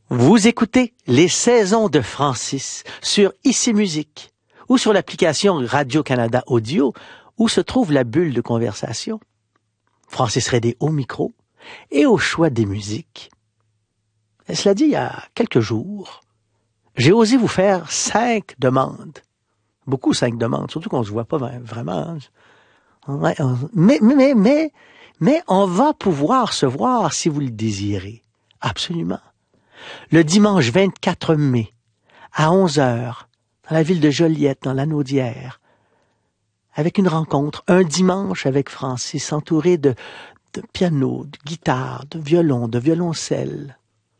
Vous écoutez Les Saisons de Francis sur ICI Musique ou sur l'application Radio-Canada Audio où se trouve la bulle de conversation. Francis Redé au micro et au choix des musiques. Et cela dit, il y a quelques jours, j'ai osé vous faire 5 demandes. Beaucoup 5 demandes, surtout qu'on ne se voit pas vraiment. Ouais, mais on va pouvoir se voir si vous le désirez. Absolument. Le dimanche 24 mai, à 11h, dans la ville de Joliette, dans l'Anaudière, avec une rencontre, un dimanche avec Francis, entouré de piano, de guitare, de violon, de violoncelle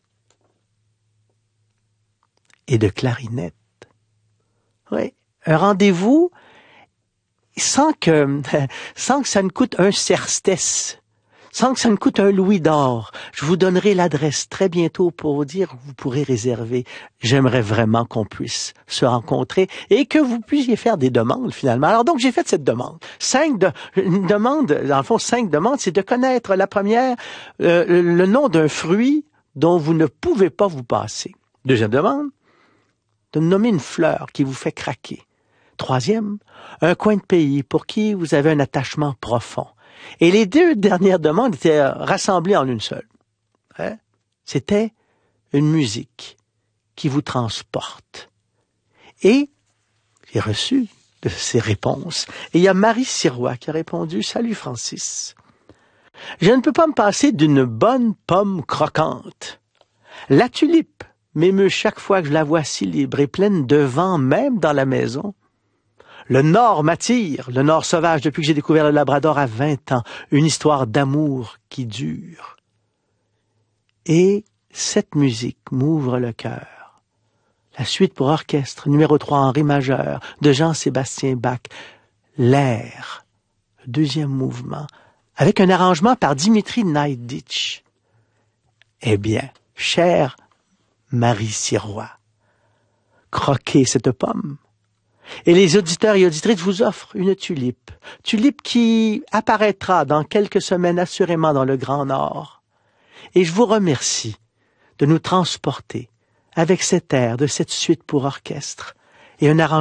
et de clarinette. Oui, un rendez-vous sans que ça ne coûte un serstès, sans que ça ne coûte un louis d'or. Je vous donnerai l'adresse très bientôt pour vous dire vous pourrez réserver. J'aimerais vraiment qu'on puisse se rencontrer et que vous puissiez faire des demandes finalement. Alors donc j'ai fait cette demande. 5 demandes, dans le fond 5 demandes, c'est de connaître la première, le nom d'un fruit dont vous ne pouvez pas vous passer. Deuxième demande, de nommer une fleur qui vous fait craquer. Troisième, un coin de pays pour qui vous avez un attachement profond. Et les 2 dernières demandes étaient rassemblées en une seule. Hein? C'était une musique qui vous transporte. Et j'ai reçu de ces réponses. Et il y a Marie Sirois qui a répondu « Salut Francis. Je ne peux pas me passer d'une bonne pomme croquante. La tulipe m'émeut chaque fois que je la vois si libre et pleine de vent, même dans la maison. Le Nord m'attire, le Nord sauvage, depuis que j'ai découvert le Labrador à 20 ans. Une histoire d'amour qui dure. Et cette musique m'ouvre le cœur. La suite pour orchestre, numéro 3 en ré majeur, de Jean-Sébastien Bach. L'air, le deuxième mouvement, avec un arrangement par Dimitri Naïditch. Eh bien, chère Marie Sirois, croquez cette pomme. Et les auditeurs et auditrices vous offrent une tulipe. Tulipe qui apparaîtra dans quelques semaines assurément dans le Grand Nord. Et je vous remercie de nous transporter avec cet air de cette suite pour orchestre et un arrangement